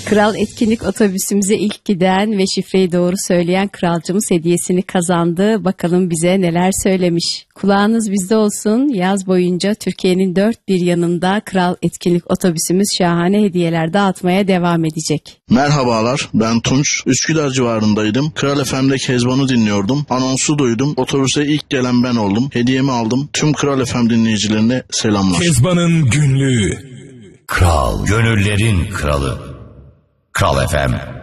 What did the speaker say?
Kral etkinlik otobüsümüze ilk giden ve şifreyi doğru söyleyen kralcımız hediyesini kazandı. Bakalım bize neler söylemiş. Kulağınız bizde olsun. Yaz boyunca Türkiye'nin dört bir yanında Kral etkinlik otobüsümüz şahane hediyeler dağıtmaya devam edecek. Merhabalar, ben Tunç. Üsküdar civarındaydım. Kral FM'de Kezban'ı dinliyordum. Anonsu duydum. Otobüse ilk gelen ben oldum. Hediyemi aldım. Tüm Kral FM dinleyicilerine selamlar. Kezban'ın günlüğü. Kral, gönüllerin kralı. Kral FM.